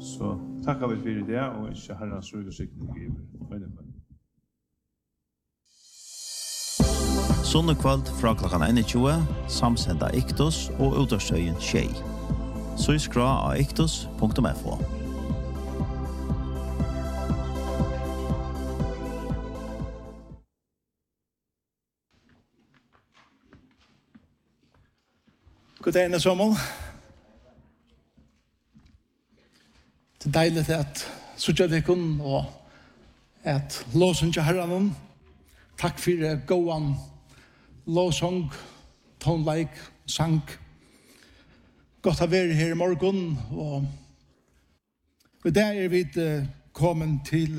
Så tackar vi för det och inte Herrens rygg och siktning giver. Sunnekvöld fra klokkan 21, samsenda Iktus og utårstøyen Tjei. Så skra av iktus.fo. God dag, Samuel. Det er deilig at sutja dekken og at låsen til herren. Takk for gåan låsong, tonleik, sang. Godt å være her i morgen, og der vi kommet til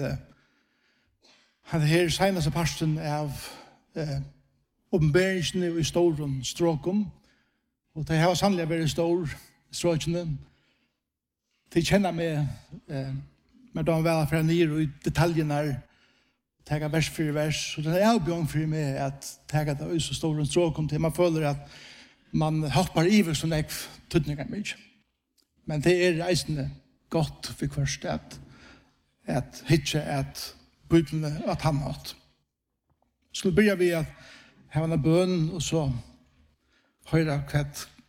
her seneste parten av åpenbæringene i storen stråken. Og det har sannelig vært stor stråkene. De kjenner meg med de vel fra nere og i detaljene tega vers for vers. Og det er avbjørn for meg at tega det er så stor en stråk til man føler at man hopper iver som det er tydninger mye. Men det er reisende godt for først at hitje at bøyblene at han hatt. Så begynner vi at ha en bøn og så høre hva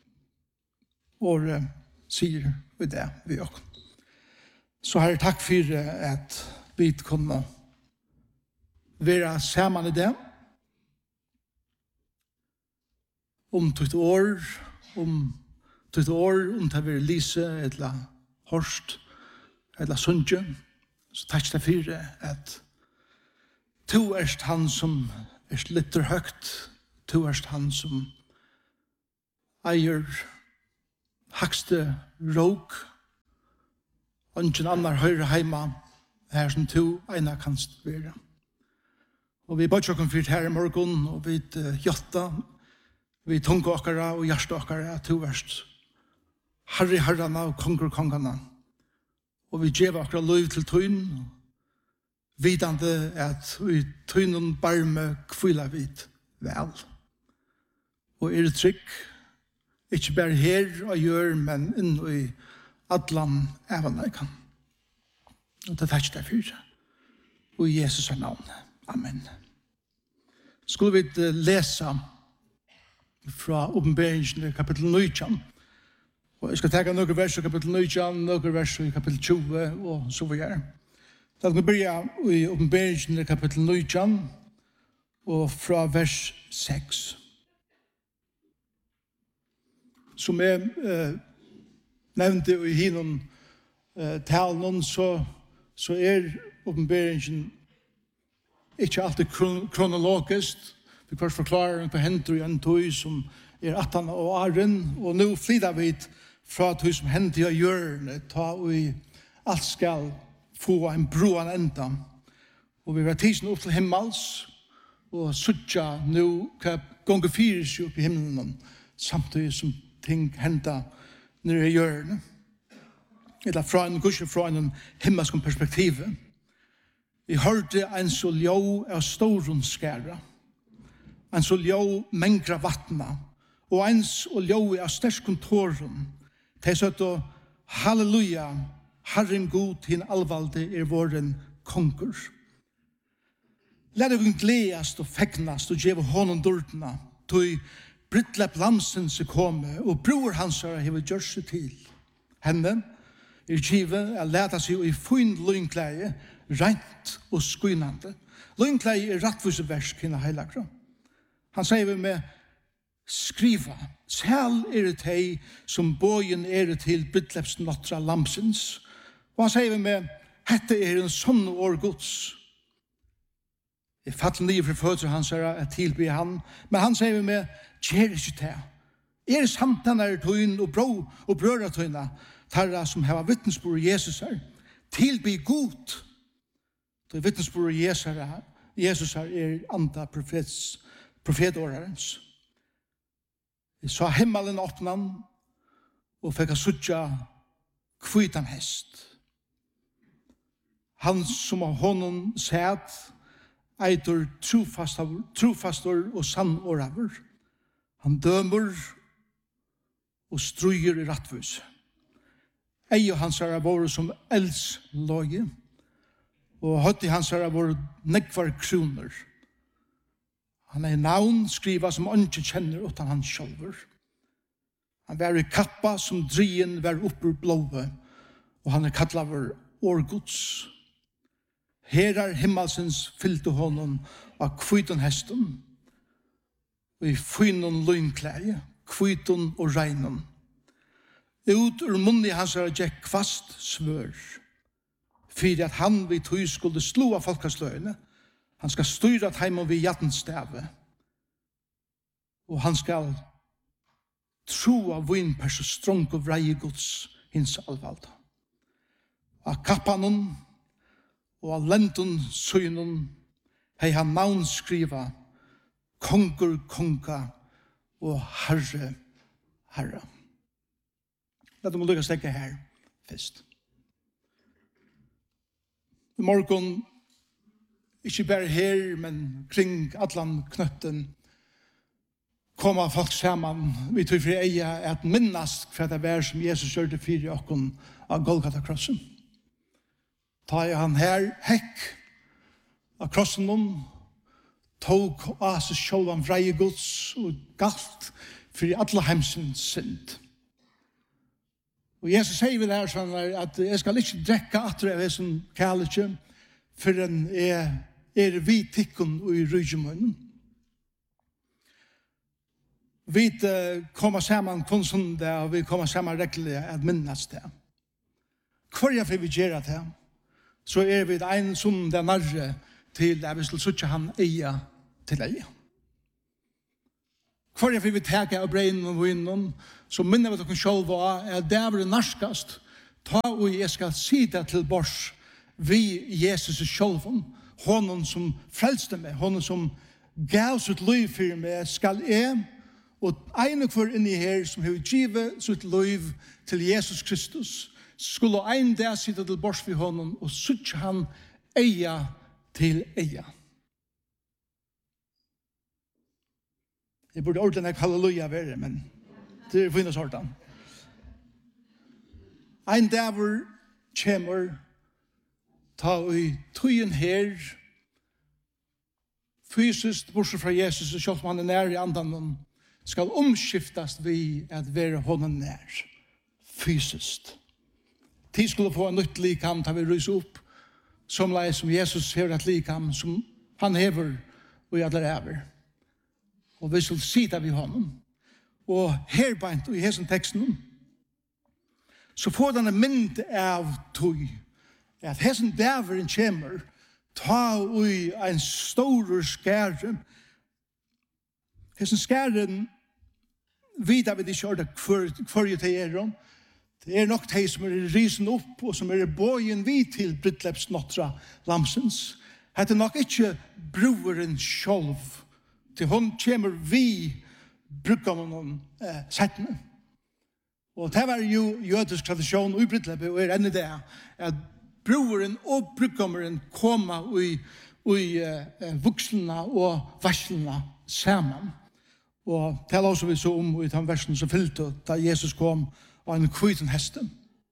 året sier vi det vi også. Så har jeg takk for at vi kunne være sammen i det. Om 20 år, om det vil lyse, eller hørst, eller sunge, så takk det for at to er han som er litt høyt, to er han som eier hakste råk, og ingen annar høyre heima, her som to ena kan være. Og vi bare kom fyrt her i morgen, og vi hjotta, vi tunga okkara og hjärsta okkara, to verst harri harrana og konger kongana. Og vi djeva okkara lov til tøyn, vidande at vi tøynen barme kvila vid vel. Og det trygg, ikke bare her og gjør, men inn i atlan evanleikan. Og det takk det for. Og i Jesus navn. Amen. Skulle vi lese fra åpenberingen i kapittel 19. Og jeg skal ta noen vers i kapittel 19, noen vers i kapittel 20, og så videre. Da skal vi begynne i åpenberingen i kapittel 19, og fra vers 6. Som jeg nevnte i hinnom talen, så åpenberingen ikke alltid kronologisk. Vi kan forklare på henter i en tøy som 18 og åren, og nå flytter vi fra tøy som henter i hjørnet, ta vi alt skal få en bro an enda. Og vi var tisen opp til himmels, og suttja nå hva gonger fyres opp i himmelen, samtidig som ting henter nere i hjørnet. Eller fra en himmelsk perspektiv. Vi hørte en så ljå av storon skæra, en så ljå mengra vattna, og en så ljå av sterskon tåren. De satt og halleluja, Herren god til allvalde våren konger. Lær deg gledast og fegnast og gjeve honom dordna, tog Brittlepp Lamsens komme, og bror hans har gjort seg til. Henne givet å leta seg i fin løgnkleie, rent og skynande. Løgnkleie rattviseversk henne heilagra. Han sier med skriva, sel det teg som bojen det til Brittlepps nattra Lamsens. Og han sier med, hette en sånn årgods. Jeg fatter nye for fødsel hans er tilby han, men han sier med, kjer ikke til. Samtane tøyn og brøra tøyna, tarra som heva vittnesbord Jesus her, tilby god. Det vittnesbord Jesus her anda profetårarens. Jeg sa himmelen åpnan, og fikk suttja kvitan hest. Han som av honom sæt, eitur trofastor og sannåraver. Han dømer og struger i rattvis. Ei hans har vært som eldsløye, og høtti hans har vært nekvar kroner. Han navn skriva som ikke kjenner utan han sjølver. Han var i kappa som drien var oppur blåve, og han kallet var årgods. Her himmelsens fyllte honom av kviton hesten, og i fynon løgnklæje, kviton og regnon. Ut ur munni hans gikk kvast svør, fyrir at han vid tøy skulle slå av folkasløyene. Han skal styra heimon vid jattenstave, og han skal tro av vinpers og stronk og vreie gods hins alvalda. Av kappanon og av lentun synon hei han navn skriva kongur konga og herre herre. La dem lukka stekka her først. I morgon, ikke bare her, men kring allan knøtten, koma folk saman, vi tog for eia at minnast hva det var som Jesus gjørte fyrir okkon av Golgata-krossen. Ta han her hekk av krossen tog av seg sjølvan vreie gods og galt fyrir alle heimsens synd. Og Jesus sier vel her sånn at jeg skal ikke drekka atre av hessen kærlekje for en vi tikkun og i rydgjemunnen. Vi kommer sammen konsonde og vi kommer sammen rekkelig at minnes det. Hvor jeg får vi gjøre det, så vi en som det nærre til at vi skal suttje han eia til eia. Hvor jeg får vi teke av breinen og vinnen, så minner vi dere selv at det var narskast, ta og jeg skal si det til bors vi Jesus selv, honom som frelste meg, honom som gav sitt liv for meg, skal jeg, og en kvar inni her som har givet sitt liv til Jesus Kristus, skulle en dag sitte til bors for honom og suttje han eia til eia. Jeg burde ordentlig halleluja være, men det finnes ordan. En dag hvor kommer ta i tøyen her, fysisk bortsett fra Jesus, og selv om han nær i andan, skal omskiftas vi at være honom nær, fysisk. De skulle få en nytt likam, ta vi rys opp, som Jesus hever et likam, som han hever og alle hever. Og vi skal si det vi honom. Og herbeint, og i hessen teksten, så får denne mynd av tøy, at hessen dæveren kommer, ta ui en stor skære. Hessen skæren vidar vi ikke ordet hver det om. Det nok de som risen opp, og som bøyen vi til brytlepsnottra lamsens. Det nok ikke broren sjolv, til hon kommer vi brukar noen settene. Og det var jo jødisk tradisjon og brytlepe, og enn det, at broren og brukkommeren koma i vokslene og varslene sammen. Og det er også vi så om i den versen som fylte da Jesus kom og en kviten hesten.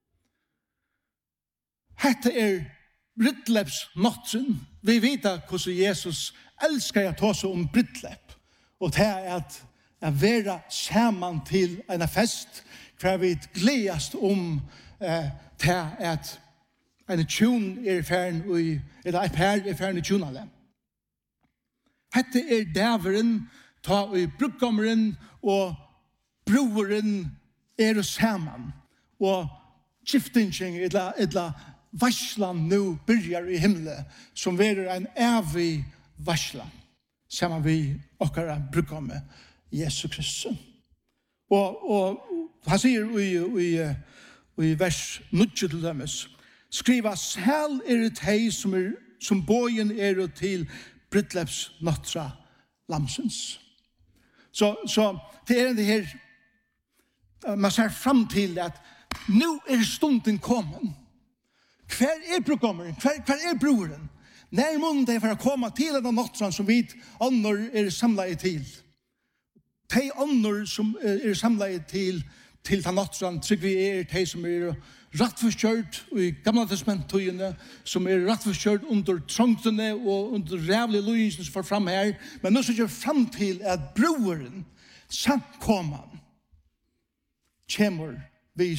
Hette brytlepsnottren. Vi vet hvordan Jesus elsker å ta seg om brytlep. Og det at være sammen til en fest, hver vi gledest om det at en tjun fern, eller en pær fern i tjunale. Hette dæveren, ta i brukkommeren og broren sammen. Og skiftingen, eller varslan nu byrjar i himle, som verer en evig varslan, sammen vi okkara brukkomme Jesus Kristus. Og han sier i vers 9 til dømes, skriva sel det hei som bojen til brytlepsnottra lamsens. Så det det her, man ser fram til at nu stunden kommen. Hver brukkommeren? Hver broren? Når måneden det for å komme til denne nottran som vi ånder samlet til. De ånder som samlet til, til den nattran, trygg vi de som rattforskjørt i gamla testamenttøyene, som rattforskjørt under trångtene og under rævlige løyene som får fram her, men nå ser jeg fram til at broren, samkomman, kommer vi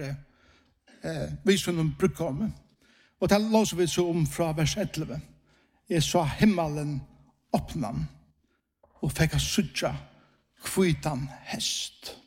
sunnum brukkomme. Og det låser vi så om fra vers 11. Jeg så himmelen åpnan og fikk a sudja kvitan hest.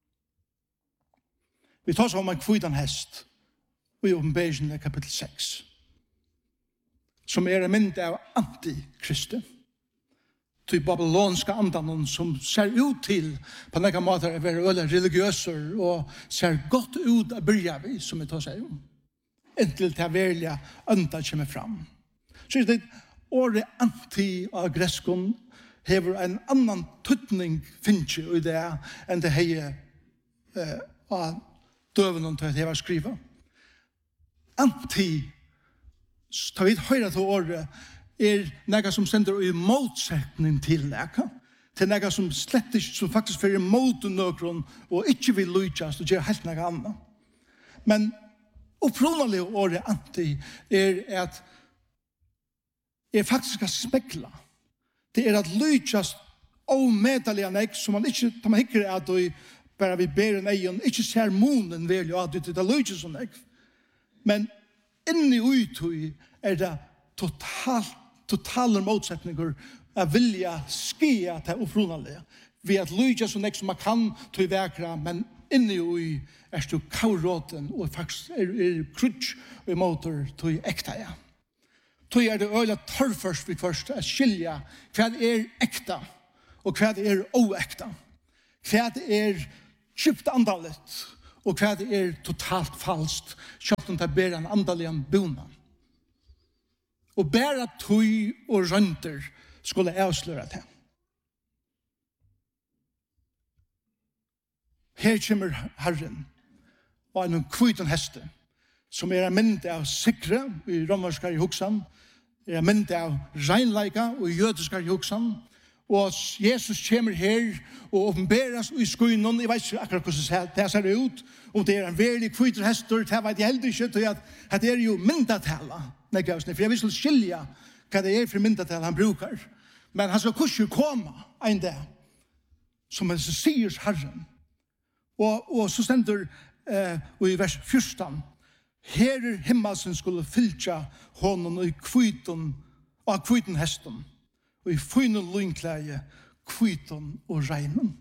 Vi tar så om en kvitan hest i Åpenbaringen kapitel 6, som en mynd av antikristi. De babylonska andanen som ser ut til på nekka måter å være øyla religiøser og ser godt ut av byrja vi, som vi tar seg om. Inntil til verlige anda kommer fram. Så det året anti av greskon hever en annan tøtning finnes i det enn det hei av døvenen til at hever skriva. Anti, ta vidt høyre til året, nega som sender i motsetning til nega. Til nega som slett ikke, som faktisk fyrir mot nøkron og ikke vil lykkast og gjør helt nega annet. Men opprunnelige året anti at faktisk skal spekla. Det at lykkast omedelig nek som man ikke, man hikker at du bare vi ber en egen, ikke ser monen vel, ja, det lykkast som nek. Men inni utøy det totaler motsetninger av vilja skia til opprunnelige. Vi at lykkast som nek som man kan til vekra, men inni ui du kauråten og faktisk krutsk og motor til ekta, ja. Tog det øyla tørrførst vi først å skilja hva ekta og hva oekta. Hva kjipt andalet og hva totalt falskt kjøpt om det ber en andal bona. Og bare tog og rønter skulle avsløre det. Her kommer Herren og en kviten heste som en mynd av sikre i romerskar i hoksan, en mynd av reinleika og jødiskar i hoksan, og Jesus kommer her og åpenberes i skuinen. Jeg vet ikke akkurat hvordan det ser ut, om det en veldig kviten hester, det vet jeg heller ikke, at det jo myndatala, for jeg vil skilja hva det for myndatala han brukar. Men han skal kurser komme en dag, som han sier Herren. Og så stender i vers 14, her himmelsen skulle fylltja honom i kviten og kviten hesten, og i fynen lynklæge kviten og reinen.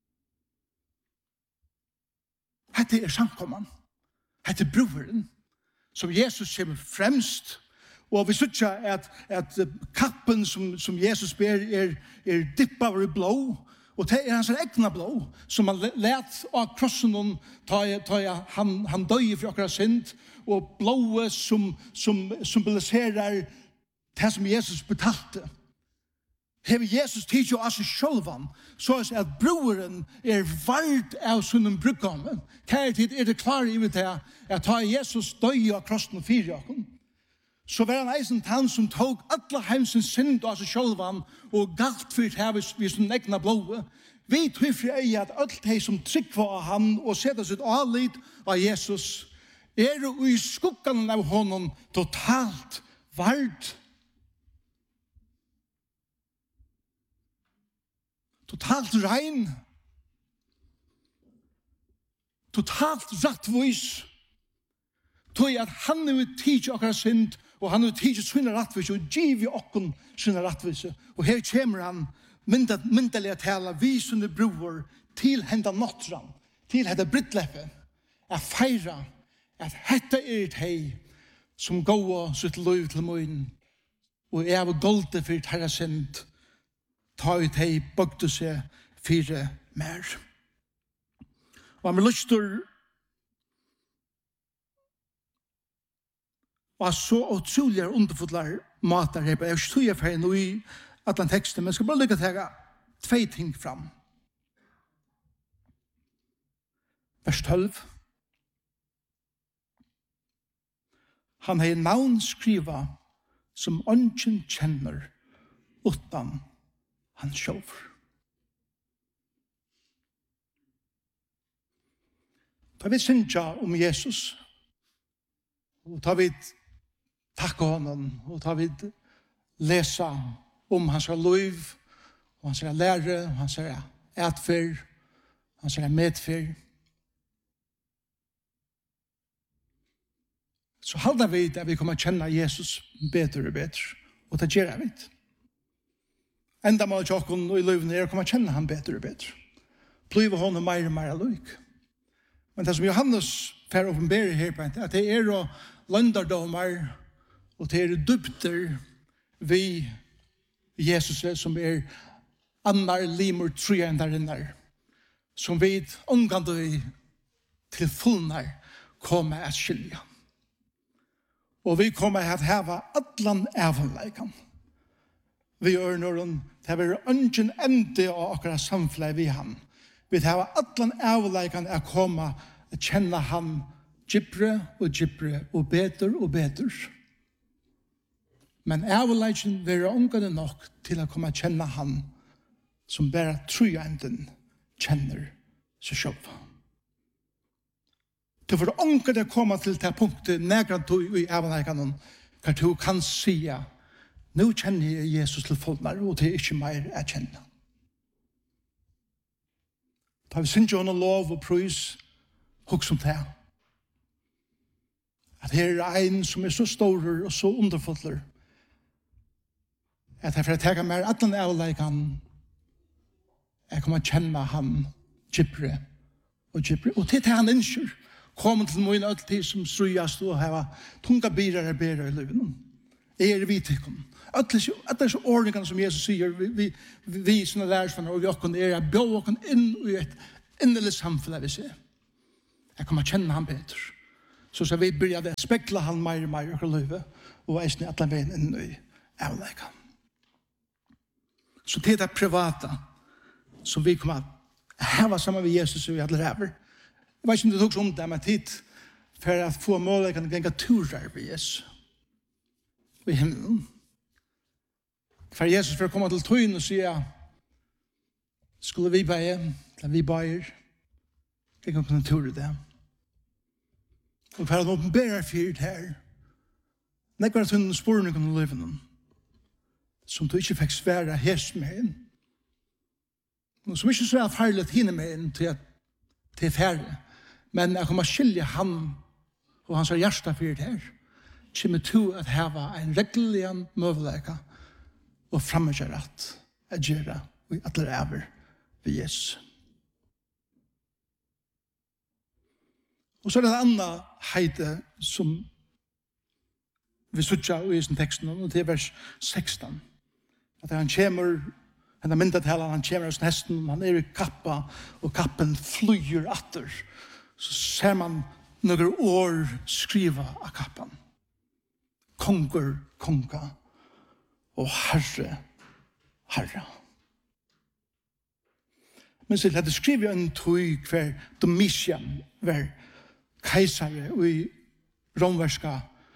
Hette samkomman. Hette broren, som Jesus kommer fremst. Og vi synes at kappen som Jesus ber dippa over i blå, og det hans egna blå, som han let av krossen han døy for akkurat synd, og blået som symboliserer det som Jesus betalte. Hever Jesus tidsi av seg sjølvan, så at broren vard av sunnen brukkommen. Kære tid det klare i det at ta Jesus døy av krossen og fyra akkurat. Så var han eisen han som tog alle heimsens synd av seg sjølvan og galt for det vi som egna blåe. Vi tror for at alt de som trykker av han og setter sitt avlid av Jesus jo i skuggen av honom totalt vard. Totalt rein. Totalt rattvis. Tog at han tidsi akkurat synd og han tidsi sinne rattvise og giv i okken sinne rattvise. Og her kommer han myndelig tala vi sinne broer til henda nottran, til henda brittleppe, at feira at hetta et hei som gåa sitt liv til moin og av golde for herra synd ta ut hei bøgde seg fire mer. Og han lyster og så utrolig underfotlar matar her, jeg stod jeg for nå i alle teksten, men jeg skal bare lykke til å ta 2 ting fram. Vers 12. Han har navn skriva som ønsken kjenner utan han sjølv. Da vi synja om Jesus, og da vi takka honom, og da vi lesa om hans liv, og hans lære, og hans ætfer, hans medfer, så halda vi at vi kommer kjenne Jesus bedre og bedre, og det gjør vi. Enda med tjokken og i livet er å komme kjenne han bedre og bedre. Blive honom mer og mer lyk. Men det som Johannes får åpenbære her på, at det er å landardomar, og det er dybter vi Jesus som er annar limur tre enn der innar, som vi omgående til fullnar kommer at skilja. Og vi kommer at hava allan avleikan. Vi gjør noen, det er ungen ende av akkurat samfunnet vi han. Vi har allan avleikan at komme at kjenne han gypre og beter. Men avleikan vil ungen nok til å komme at kjenne han som bare trojenden kjenner seg selv. Det får ungen til å komme til det punktet nægrant i avleikan hva du kan sige nå kjenner jeg Jesus til fullnar, og det er ikke mer jeg kjenner. Da vi synes jo noen lov og prøys, hos om det. At her er en som er så stor og så underfuller, at jeg får tenke mer at den avleikan, jeg kommer kjenne han gypre, og til det han ønsker, kommer til min alltid som strøyast og hava tunga birar i livet. Er vi tykken. At disse ordningene som Jesus sier, vi som er lærersvenner, og vi åkken er å bjå åkken inn i et innelig samfunn, vi ser. Jeg kommer kjenne han bedre. Så vi begynner å spekla han mer og mer i livet, og eisen i alle veien inn i avleikan. Så til det private, som vi kommer å hava sammen med Jesus og vi alle ræver. Jeg vet ikke om det tok sånn det med tid, for å få målleggene genga turer ved Jesus. I himmelen. For Jesus for å komme til tøyen og si skulle vi beie, eller vi beier, vi kan kunne ture det. Og for å åpenbære fyrt her, nekker at hun spørne kunne leve noen, som du ikke fikk svære hest med henne, og som ikke svære farlig henne med henne til færre, men jeg kommer skilje han og hans hjerte fyrt her, kommer til at hava en reglelig møvelega og fremmedgjøre at gjøre og alle ræver ved Jesus. Og så er det en annen heide som vi sutja i sin teksten, og det er vers 16. At han kommer, han er myndetalen, han kommer hos hesten, han er i kappa, og kappen flyr atter. Så ser man noen år skriva av kappan. Konger, konga, og herre, herre. Men så det skriver en tog hver Domitian var keisare i romverska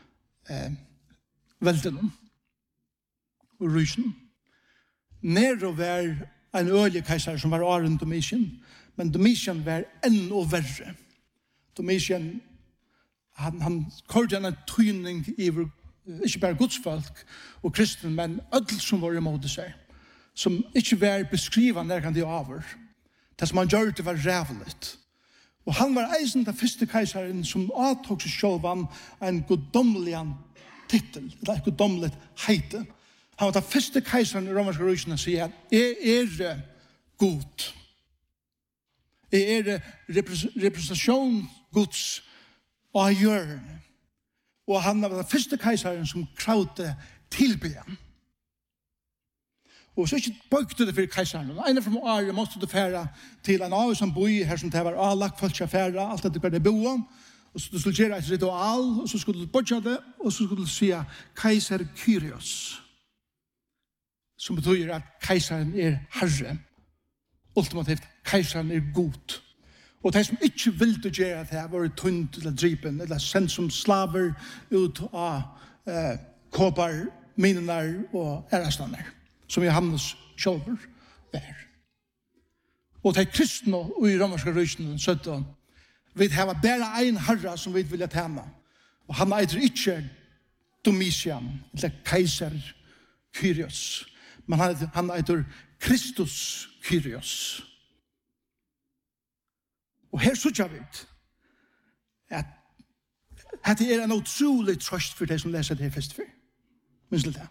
velden og rysen. Nero var en øye keisare som var Aren Domitian, men Domitian var enda verre. Domitian, han kordet en tøyning i ikke bare godsfolk og kristen, men ødel som var imot seg, som ikke var beskrivet nærkant i over. Det som han gjør det var rævligt. Og han var eisen den første keisaren som avtog seg selv en goddomlig titel, eller et goddomlig heite. Han var den første keisaren i romerske rysene som sier at jeg er god. Jeg er representasjon gods og hjørne. Og han var den første keisaren som kravde tilbyen. Og så ikke bøkte det for keisaren. En av året måtte du fære til en av som boi her som det var avlagt folk til å fære, alt det det boa. Og så du skulle gjøre et ritual, og så skulle du bøkja det, og så skulle du si keiser Kyrios. Som betyr at keisaren er herre. Ultimativt, keisaren er god. Og de som ikke ville gjøre det, var tunt eller dripen, eller sendt som slaver ut av kåpar, miner og ærestanner, som Johannes sjølver var. Og de kristne i romerske rysene søtte Vi har bare en herre som vi vil tjene. Og han eiter ikke Domitian, eller keiser Kyrios. Men han eiter Kristus Kyrios. Og her sutja vi at det en utrolig trøst for de som leser det først før. Minns det.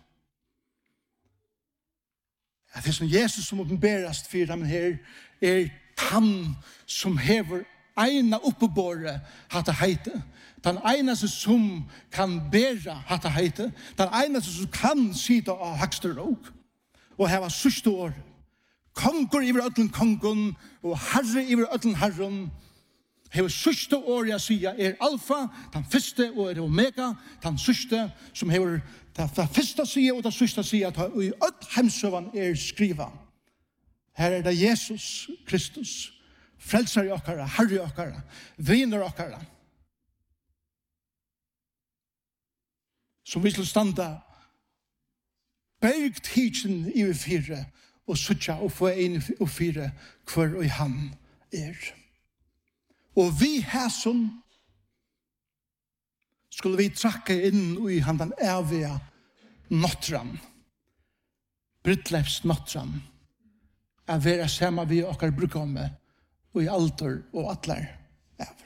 At det som Jesus som åpenberast for dem her han som hever ena uppebåre hatta heite. Den einaste som kan bæra hatta heite. Den einaste som kan sida av høgste råk. Og heva sørste år. Kongur iver ödlen kongun og herre iver ödlen herren. Heva sørste år jeg sier alfa, den første og omega, den sørste som hever den første sier og den sørste sier at i öll hemsøvan skriva. Her det Jesus Kristus, frelsar i okkara, herre i okkara, viner okkara, som vi skal standa bergtidsen i fire og sutja og få en og fire hver og han Og vi hæsson skulle vi trakke inn i han den evige nottran, Brytleivs nottran, at være sammen vi okkar brukomme og i alder og atler over.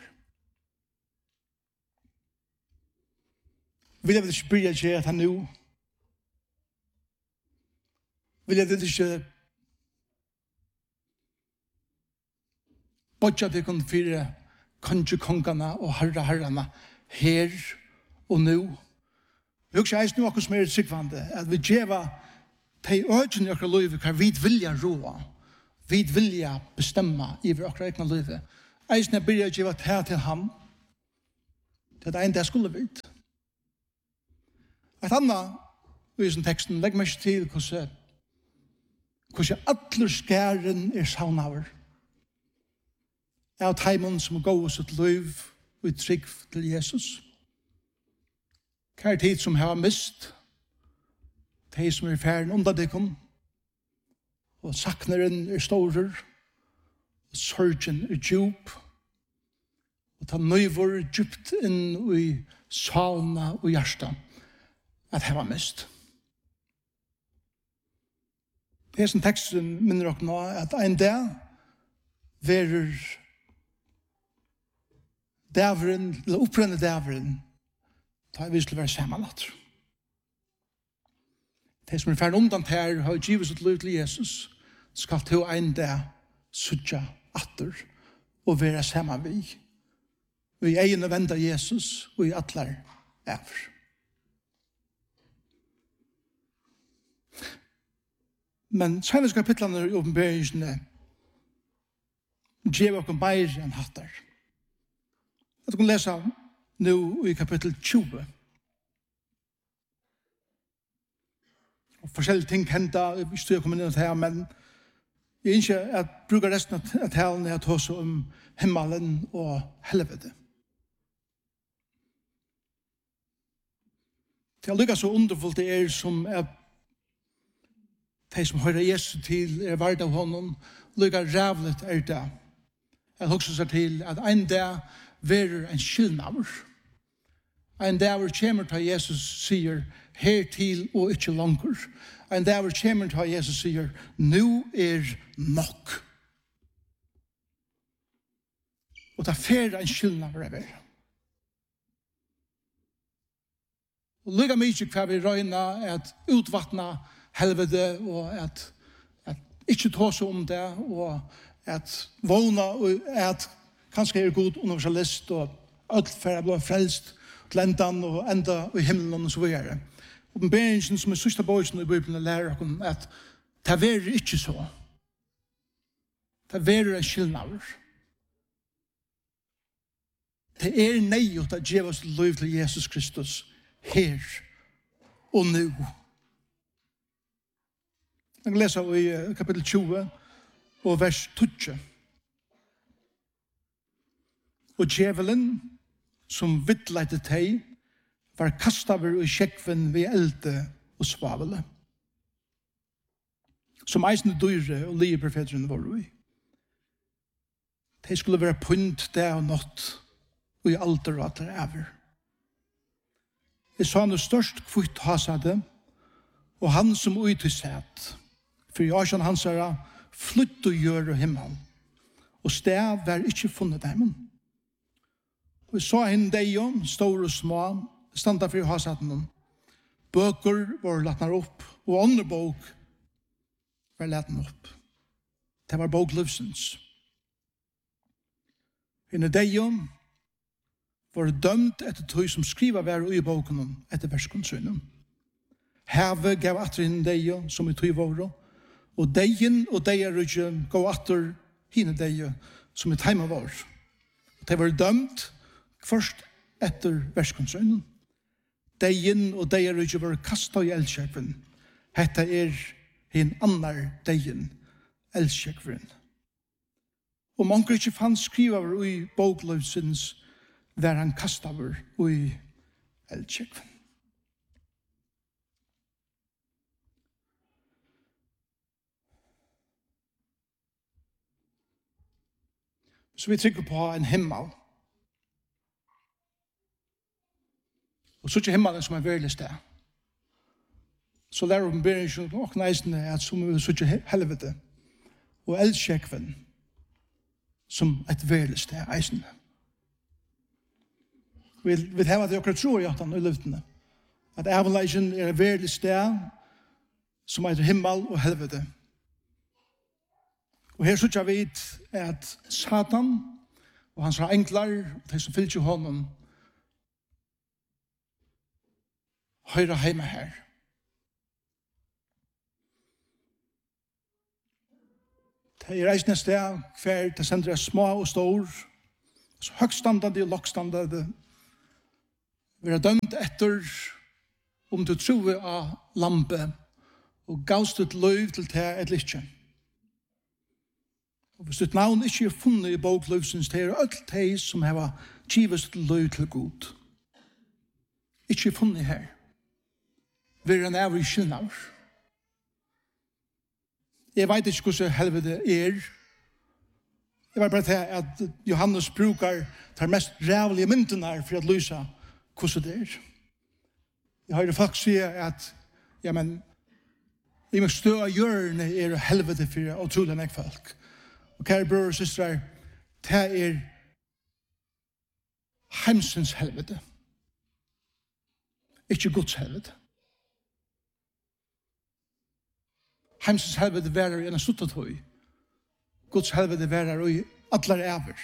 Vil jeg vel ikke bry seg at han nå? Vil jeg vel ikke bodja det kun fire kongana og herrana her og nå? Vi husker eis nå akkur som sikvande, at vi djeva de øyne i okkar liv hva vi vilja roa. Vi vilja bestemma i okkar egna liv. Eis når jeg byrja djeva det til ham, det er en det skulle vite. Et annet i sin teksten legger meg til hvordan alle skæren saunaver. Av teimen som går sitt liv og trygg til Jesus. Hva tid som har mist, de som ferden under dekken, og sakneren storer, og sorgen djup, og ta nøyvor djupt inn i salna og hjertet, at det var mist. Det som teksten minner dere nå, at en dag verer dæveren, eller opprenne dæveren, da vi skulle være sammenlatt. De som ferdig undan her, har givet sitt liv til Jesus, skal til en dag sutja atter og være sammen vi. Vi egnet venda Jesus, og i atler over. Men senest kapitlene i åpenberingsene gjør oss mer enn hattar. Jeg kan lese nå i kapittel 20. Og forskjellige ting hender, vi styrer kommer inn til her, men jeg ønsker at bruker resten av talen er å ta seg om himmelen og helvete. Det er lykkes så underfullt det som de som hører Jesus til vard av honom, lykkes rævlet det. Jeg husker seg til at en dag verer en skyldnavr. En dag hvor kommer til Jesus sier her til og ikke langer. En dag hvor kommer til Jesus sier nå nok. Og det fer en skyldnavr over. Og lykka mykje hva vi røyna at utvattna helvete og at ikke ta seg om det og at vågna og at kanskje god universalist og alt for å bli frelst til endan og enda i himmelen og så videre. Åpenberingen som sørste bøysen i Bibelen lærer oss at det er ikke så. Det er en skyldnavr. Det er nøyot at gjøre oss liv til Jesus Kristus her og nå. Jeg kan lese i kapittel 20 og vers 20. Og djevelen som vittleite teg var kastaver i kjekven ved elde og svavele. Som eisende dyre og lige profeteren var i. De skulle være pynt det og nått, og i alder og at det er. Jeg sa noe størst kvitt hasade, og han som ut i sæt, for jeg kjenner hans herre, flytt og gjør og himmel, og sted var ikke funnet dem. Og jeg så henne deg om, store og små, standa for hasaden. Bøker var latnar opp, og andre bok var latnar opp. Det var boklivsens. Henne deg om, var dømt etter tog som skriva var i boken etter verskonsynen. Heve gav atter henne deg som i tog våre, og deien og deierudgen gav atter henne deg som i teima vår. De var dømt først etter verskonsynen. Deien og deierudgen var kastet i eldskjøkken. Hette en annar deien, eldskjøkken. Og mange ikke fann skriva var i boklivsens der han kastet over i eldskjøkken. Så vi trykker på en himmel. Og så ikke himmelen som veldig sted. Så lærer vi bedre og kneisene at så må vi så ikke helvete. Og eldskjøkken som et veldig sted eisende. Vi har det akkurat tro i at han i luftene. At avleggen et veldig sted som heter himmel og helvete. Og her så vi at Satan og hans englar og de som fyllt i hånden høyre hjemme her. Det er reisende sted hver det sender små og stor, så høgstandende og lågstandende. Vi har dømt etter om du tror av lampe og gavst et løv til det eller ikke. Og hvis ditt navn ikke er funnet i bokløvsens, det er alt de som har givet et løv til Gud. Ikke er funnet her. Vi er en avrig skillnad. Jeg vet ikke hvordan helvete er. Jeg vet bare til at Johannes brukar de mest rævlige myndene for å lyse hvordan det er. Jeg har folk si at i meg stå av hjørne er helvete for å tro den jeg folk. Og kære brød og søstre, det er heimsens helvete. Ikke Guds helvete. Heimsens helvete værer i en stuttet høy. Guds helvete værer i atler æver.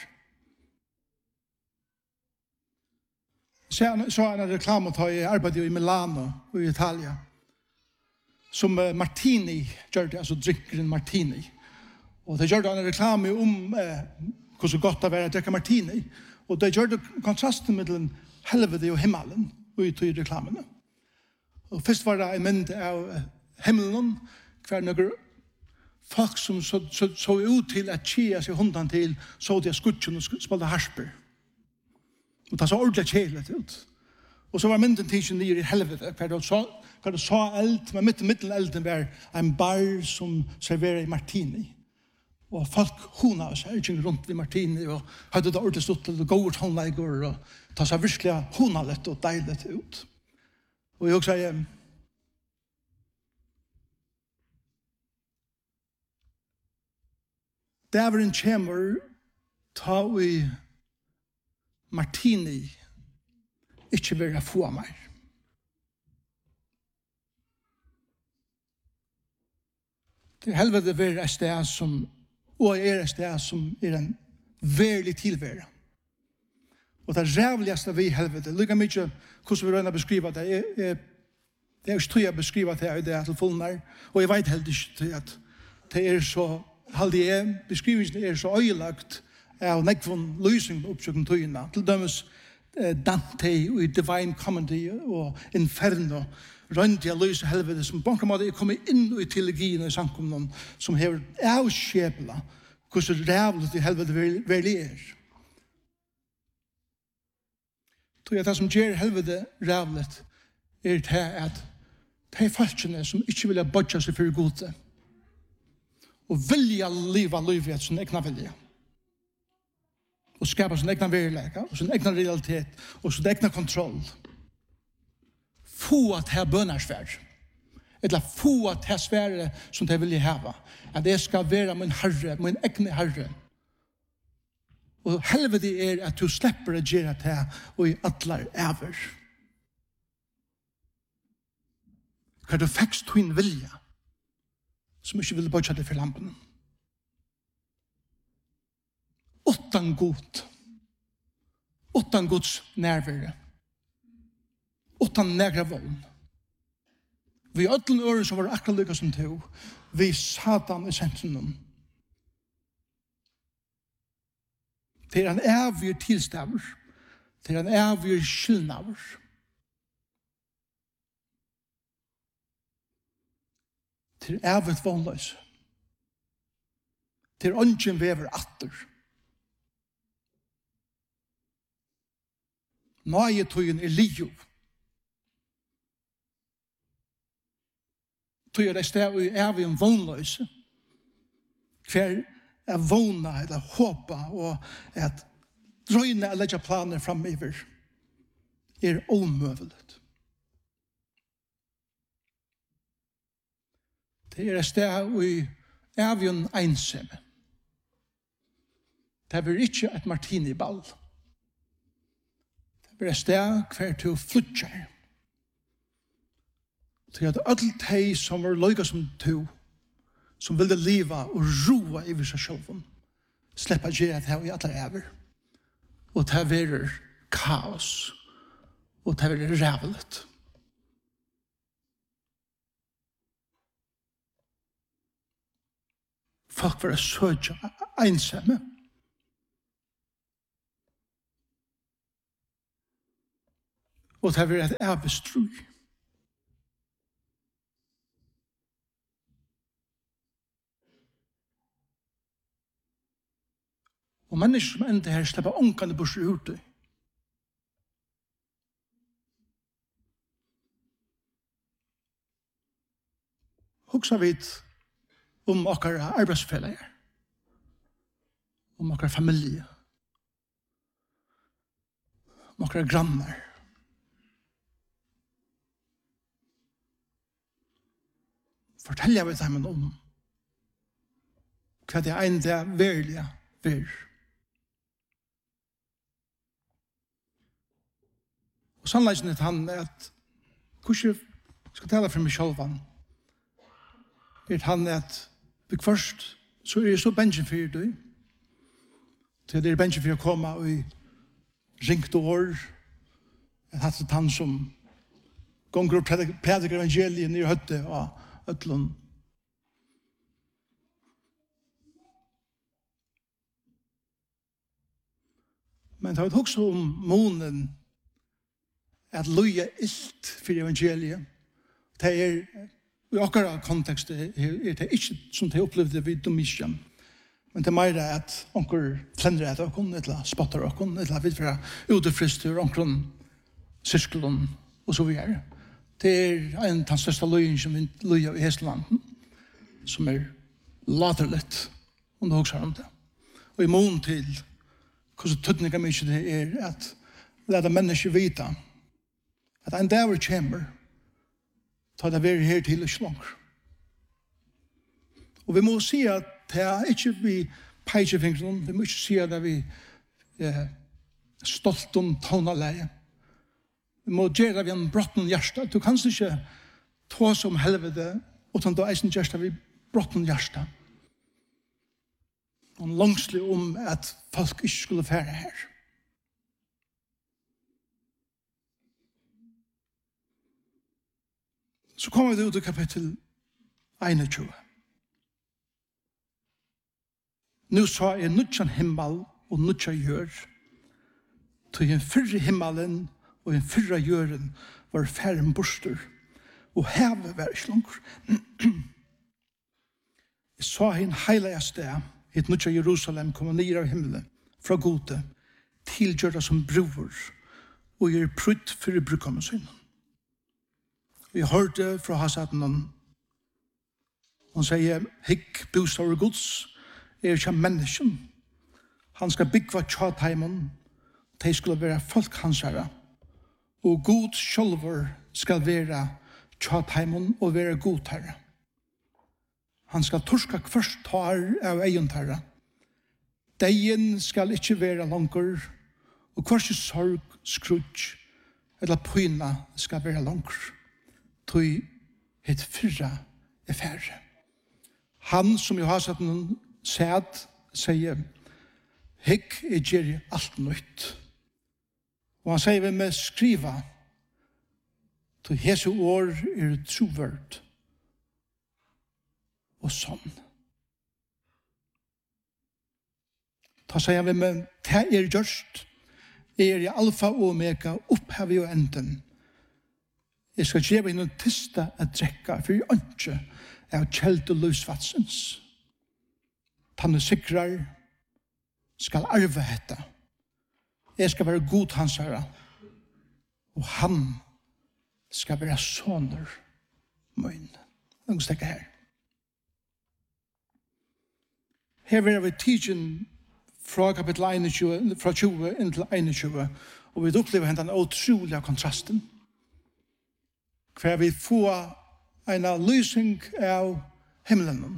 Så en reklam at jeg arbeider i Milano og i Italia. Som Martini gjør det, altså drinkeren Martini. Og de gjør det en reklame om hvordan godt det er å drikke Martini. Og de gjør det kontrasten mellom helvete og himmelen ut i reklamene. Og først var det en mynd av himmelen, hver noen folk som så ut til at tjea seg hundan til, så de skutjen og spalte harsper. Og det så ordentlig kjelet ut. Og så var mynden tidsen nere i helvete, hver det så eld, men midt i middelelden var en bar som serverer Martini. Og folk hona seg, ikke rundt ved Martini, og hadde det ordentlig stått til gode tonleiker, og ta seg virkelig hona litt og deilet ut. Og jeg også sier, dæveren kommer ta i Martini ikke vil få meg. Det helvete vil et sted som og et sted som en verlig tilvære. Og det rævligste vi helvete, lika mye hvordan vi røyner å beskrive det, det er ikke tog å beskrive det til fullnær, og jeg vet helt ikke til at det så halde jeg, beskrivelsene så øyelagt av nekvån løsning på oppsøkende tøyene. Til dømes Dante og Divine Comedy og Inferno rønt jeg løse helvete som på en måte er kommet inn i teologien og i samkomnen som har avskjeplet hvordan rævlet i helvete virkelig er. Tror jeg at det som gjør helvete rævlet er til at de folkene som ikke vil bodja seg for gode og vilja liva livet som egna vilja. og skapa sin egna verilega, og sin egna realitet, og sin egna kontroll. Få at her bønarsvær, eller få at her svære som de vil hava, at det skal være min herre, min egne herre. Og helvete at du slipper å gjøre det, og i atler æver. Hva du fekst din vilja, som ikke ville bøtja det for lampen. Utan god, utan Guds nærvære, utan nægra våld. Vi ødlen øren som var akkurat lykka som to, vi Satan i sentrum. Det en evig tilstaver, det en evig skyldnaver. Det evig vånløs. Det ungen vever atter. Nøyetøyen liv. Tøyer det sted i evig vånløse. Hver våna eller håpa og at drøyne eller legge planer framiver omøveligt. Det et sted i evig ensomme. Det ikke et martiniball. Det et sted hver til flutjer. Til at alle de som var løyga som to, som ville leva og roa i seg sjølven, sleppa gjøre det i alle æver. Og det var kaos. Og det var rævelet. Folk var sødja ensamme. Og det var et ævestrug. Og mennesker som enda her slipper ångkande bort ut det. Hugsa vidt om okkar arbeidsfeller, om okkar familie, om okkar grannar. Fortelja vi dem om hva det en det verlige ver. Og sannleggen er han at hvordan skal tale for meg selv han at vi først så jeg så bensjen for deg til det bensjen for å komme og ringt år at hatt han som gonger og prediker evangeliet nere i høtte og øtlund. Men det har vi også om månen at loja ilt for evangeliet. Det i akkurat kontekst det ikke som det opplevde vid Domitian. Men det mer at onker flender etter okkur, eller spotter okkur, eller vidfra utefrister, onker syskelen, og så videre. Det en av den største lojen som vi loja i Hesland, som laterligt, om du husker om det. Og i mån til hvordan tøtninga mykje det at lade mennesker vita at en dag kommer ta det være her til og slanger. Og vi må si at det ikke vi peikefingren, vi må ikke si at vi stolt om tonaleie. Vi må gjøre vi en brotten hjärsta. Du kan ikke ta som helvete utan du eisen hjärsta vi brotten hjärsta. Og langslig om at folk ikke skulle fære her. Så kommer vi ut i kapittel 21. Nå sa jeg nødjan himmel og nødja jør. Til en fyrre himmelen og en fyrre jøren var færen borster, og havet var ikke langer. Jeg sa en heilige sted, et nødja Jerusalem kom ned av himmelen, fra gode, tilgjørda som bror, og gjør prutt for brukkommen sin. Vi hørte fra Hasaten han sier, hikk bostad og gods, ikke mennesken. Han skal bygva tjataimen, de skulle være folk hans herre. Og god sjølver skal være tjataimen og være god herre. Han skal torska først tar av egen herre. Deien skal ikke være langer, og hversi sorg, skrutsk, eller pyna skal være langer. Tøy het fyrra er færre. Han som jo har satt noen sæd, sier, hekk er gjerrig alt nytt. Og han sier vi med skriva, til Jesu år er troverd og sånn. Da sier vi med, det er gjørst, er i alfa og omega, opphavet og enden. Jeg skal gjøre inn og tista at drekka, for jeg ønsker av kjeld og løsvatsens. Tanne sikrar skal arve hetta. Jeg skal være god hans herre, og han skal være soner min. Nå skal jeg her. Her vil vi tidsen fra kapitel 21, fra 20 inntil 21, og vi opplever hentan utrolig kontrasten. Hver vi får en lysing av himmelen.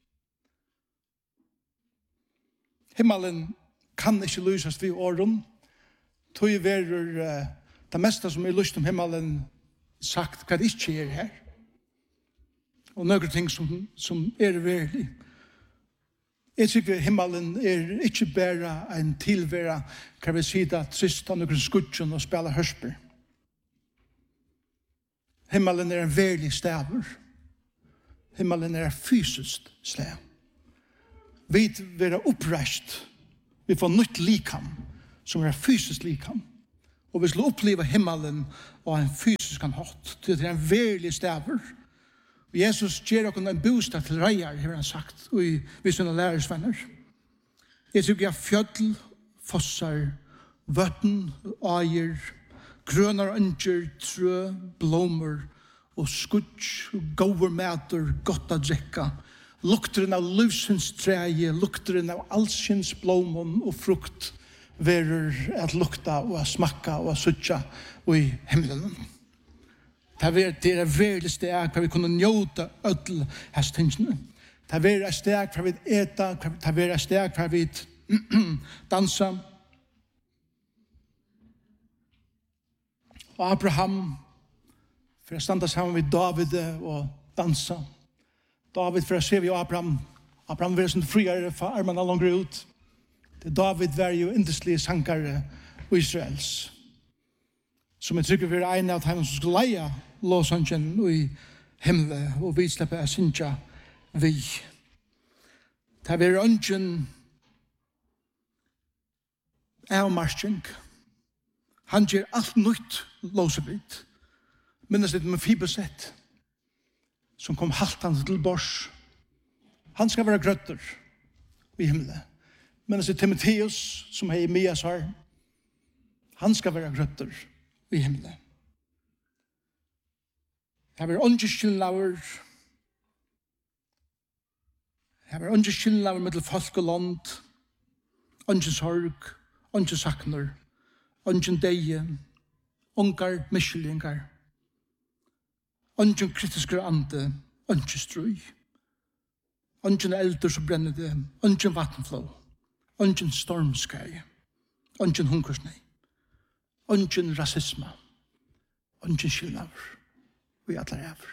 Himmelen kan ikke lyses vid åren. Tøy verer det meste som er lyst om himmelen sagt hva det ikke er her. Og noen ting som er verlig. Jeg tykker himmelen er ikke bare en tilvære, kan vi si det, trist av noen skudgen og spille hørsper. Himmelen er en verlig staver. Himmelen er en fysisk stav. Vi vil oppreist. Vi får nytt likam, som er fysisk likam. Og vi skal oppleve himmelen og en fysisk hatt. Det er en verlig staver. Jesus gjør oss en bostad til reier, har han sagt, og vi sine lærersvenner. Jeg tykker jeg fjødl, fossar, vøtten, ager, grønner ønger, trø, blommer, og skutsk, og gåver mæter, godt å drekka, lukteren av livsens treje, lukteren av allskins blommen og frukt, verer at lukta og at smakka og at sutja og i himmelen. Det er veldig steg for vi kunne njóta öll hestingene. Det er veldig steg for vi eta, det er veldig steg for vi dansa. Og Abraham, for å standa sammen med David og dansa. David, for å se vi Abraham var som friare for armene langer ut. David var jo indeslige sankare og Israels. Som jeg trykker for en av dem som skulle leie låsangen i himmelen, og vi slipper å synge vi. Det er ønsken avmarsking. Han gjør alt nytt låsebit. Minnes litt med Fibeset, som kom haltende til bors. Han skal være grøtter i himmelen. Minnes litt Timotheus, som er i Mias her. Han skal være grøtter i himmelen. Jeg var åndeskillnaver. Jeg var åndeskillnaver med folk og land. Åndesorg, åndesakner, åndedeie, ångar miskyllingar, ånden kritiske ande, åndestrøy, ånden elder som brenner det, ånden vattenflå, ånden stormskei, ånden hungersnei, ånden rasisme, ånden skillnaver. Vi atler ever.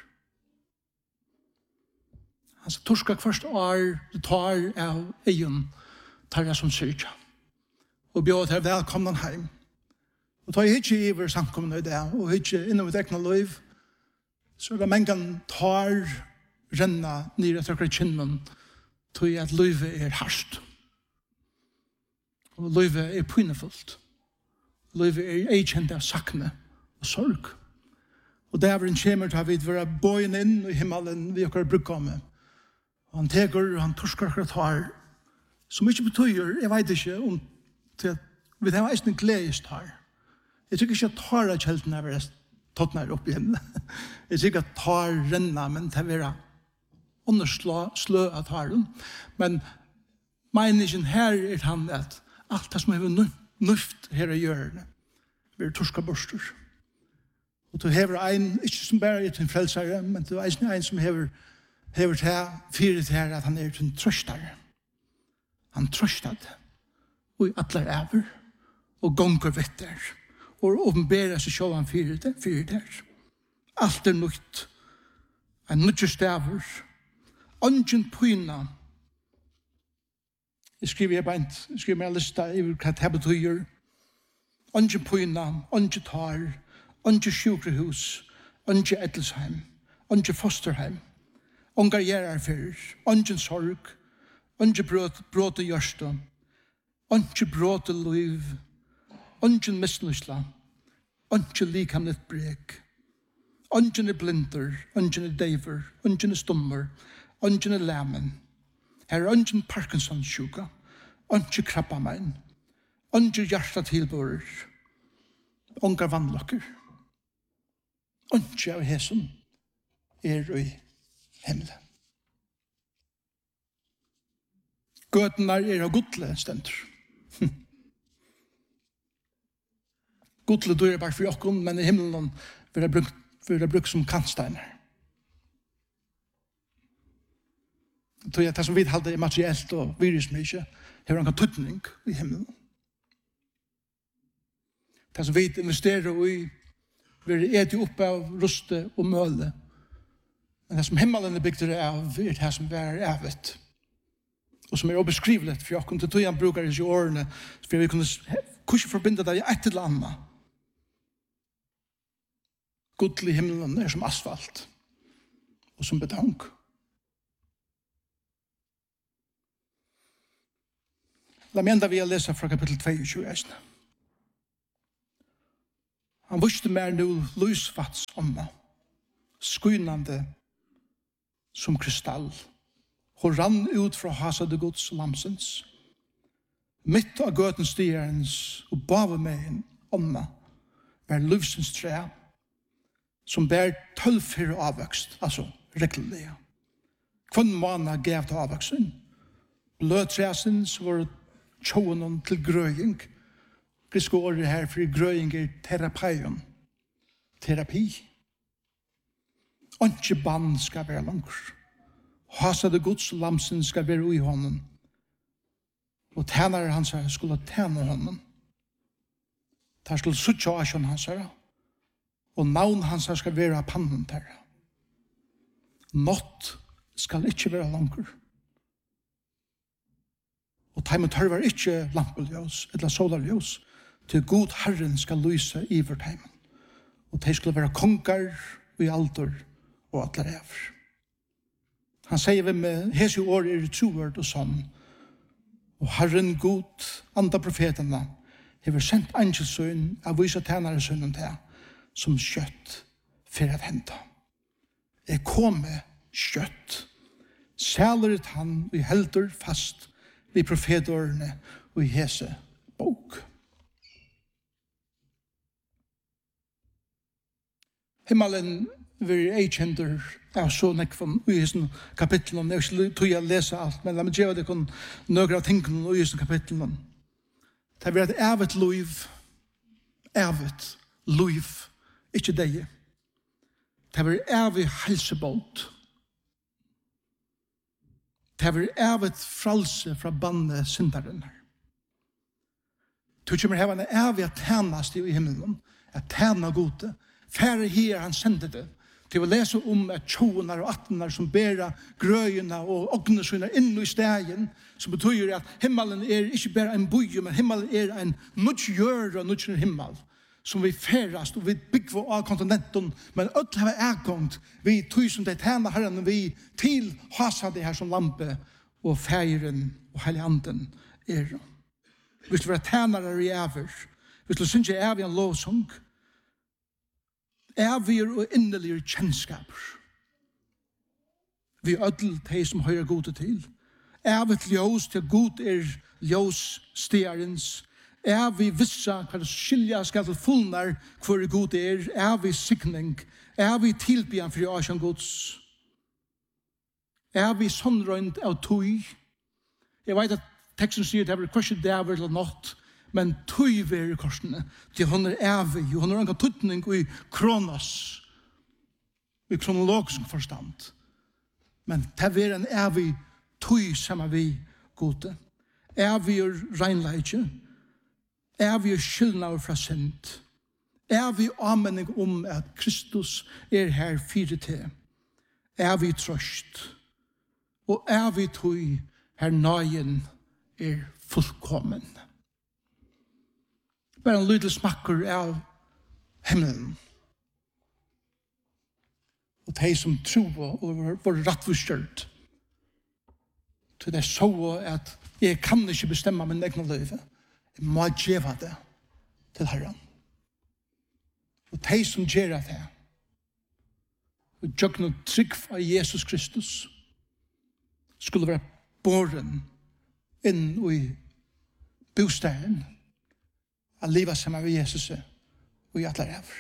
Han sa, torska først det tar av egen, tar jeg som syrja. Og bjør til velkommen heim. Og tar jeg ikke iver samkomne i det, og ikke innom et egnet liv, så det mengen tar renna nere til akkurat kinnen, til at livet er hardt. Og livet er pinefullt. Livet er eikjent av sakne og sorg. Og dæveren kommer til å være bøyen inn i himmelen vi akkurat bruker med. Og han teker, og han torsker akkurat her, som ikke betyr, jeg vet ikke, om til at vi har en gledest her. Jeg tykker ikke at tar av kjelten er vært tatt nær opp i himmelen. Jeg tykker at tar renna, men det er vært underslå av taren. Men meningen her er han at Allt det som har nøft her i hjørnet. Vi er torska borster. Og du hever ein, ikke som bare er til en frelsare, men du er en som hever til fyret her at han er til en trøstare. Han trøstad og i atler æver og gonger vetter og åpenberer seg selv han fyret her. Alt er nødt. En nødje staver. Ongen pyna. Jeg skriver meg en lista i hva det betyr. Ongen pyna, ongen tar, ongen sjukrehus, ongen edelsheim, ongen fosterheim, ongen gjerarfer, ongen sorg, ongen brot i hjørsta, ongen brot i liv, ongen misnusla, ongen likamnet brek, ongen er blinder, ongen er deiver, ongen er stummer, ongen er lemmen. Her er ongen Parkinson-sjuka, ongen krabbamein, ongen hjertatilbører, ongen vannlokker. Ongen av hesen er i himmelen. Gøtene er av godle stender. Godle dør bare for jokken, men i himmelen vil det brukt som kantsteiner. Det som vi hadde materiellt og virusmykje, har en tøtning i himmelen. Det som vi investerer i, blir eti opp av ruste og møle. Men det som himmelen er bygd av, er det som er evet. Og som er obeskrivelig for oss. Det tog han brukar i årene, for vi kunne kanskje forbinde det i et eller annet. Godlig himmelen er som asfalt og som betong. La meg enda vi lese fra kapittel 22. Han visste mer nu lysfatts omma, skynande som kristall. Hun rann ut fra hasade Guds lamsens. Mitt av gøtens stierens og bavemegen omma var livsens tre, som bär 12 fyrir avvøkst, altså regleliga. Kvann måned gav til avvøksten. Blødtræsens var tjoen til grøying. Griske året her for grøying er terapien. Terapi. Ikke band skal være langer. Hasade Guds lamsen skal være i hånden. Og tænare hans her skulle tæne hånden. Der skulle suttje asjon hans her. Og navn hans skal være av pannen der. Nått skal ikke være langer. Og teimen tørver ikke lampeljøs eller solarljøs, til god Herren skal lyse iver teimen. Og de skulle være konger i alder og atler ever. Han sier vi med hese år er troord og sånn. Og Herren god, andre profetene, har sendt angelsøyn av vise tænare sønnen til, som kjøtt for at hente. Jeg kommer kjøtt. Sæleret han og helder fast ved profetårene og i hese bok. Himmelen vil eikjender av så nekvann i hese kapitlen. Jeg vil tog jeg lese alt, men la meg gjøre det kun nøkker av tingene i hese kapitlen. Det vil et evet liv, ikke deg. Det vil evig helsebåt. Det vil evig fralse fra banne syndaren. Du kommer heva en evig tjenest i himmelen, at tjena gode. Færre her han sender det. Til å lese om at tjoenar og attenar som bærer grøyene og ognesøyner inn i stegen, som betyr at himmelen er ikke bare en bøye, men himmelen er en nødgjøre og nødgjøre himmel, som vi færast og vi bygger av kontinenten, men alt har ægångt vi tog som det tjener herren vi til hasa det her som lampe og feiren og heiliganden er. Hvis du vil tjenere i æver, hvis du synes jeg er en lovsang, æver og innelige kjennskaper. Vi ødel de som hører gode til. Ævet ljós til god er ljós stierens. Vi vissa hva det skilja skal til fullnar hvor god er. Vi sikning. Vi tilbyan for asjan gods. Vi sånrøynd av tøy. Jeg vet at teksten sier det er korset dæver eller nått, men tøy ver i korsene, til hun evig, og hun en tøtning i kronos, i kronologisk forstand. Men det er en evig tøy som vi gode. Evig regnleitje, evig skyldnaver fra synd, evig anmenning at Kristus her fire til, evig trøst, og evig tøy her nøyen fullkommen. Bare en lydel smakker av himmelen. Og de som tror og var rettforskjørt, til det så at jeg kan ikke bestemme min egen liv. Jeg må gjøre det til Herren. Og de som gjør det, og gjør noe trygg av Jesus Kristus, skulle være båren inn i bostaden av livet sammen med Jesus og i alle ræver.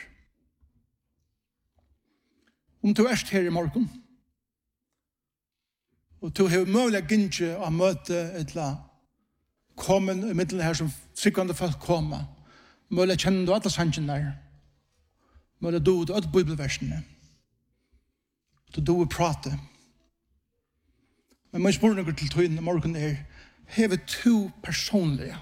Om du er her i morgen, og du har mulig gynnse å møte et eller annet, kommen i middelen her som sikkert folk kommer, mulig kjenner du alle sangene der, mulig du alle bibelversene, du prate. Men min spørsmål til tøyen i morgen hever to personlige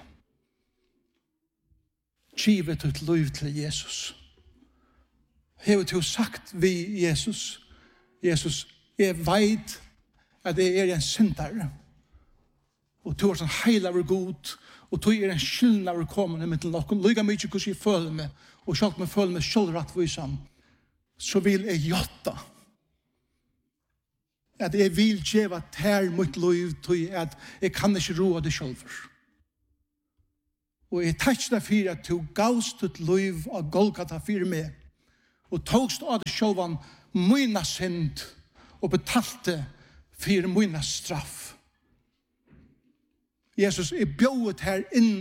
givet ut liv til Jesus. Hever to sagt vi Jesus, jeg vet at jeg en syndare, og du sånn heilavere god, og du en skyldnavere kommende med til noen, lyga mye hvordan jeg føler meg, og selv om jeg føler meg selv rettvisan, så vil jeg gjøtta at jeg vil gjøre ter mot liv til at jeg kan ikke roa det selv. Og jeg takk deg for at du gavst et liv av Golgata for meg, og togst av det selv mine synd, og betalte for mine straff. Jesus, jeg bjød her inn